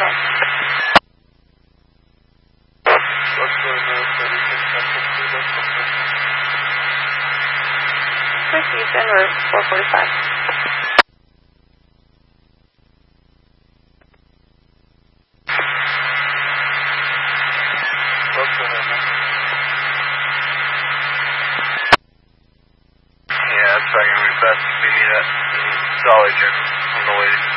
With Houston, or 445. Yeah, that's probably going to be best to meet at Dolly General on the way.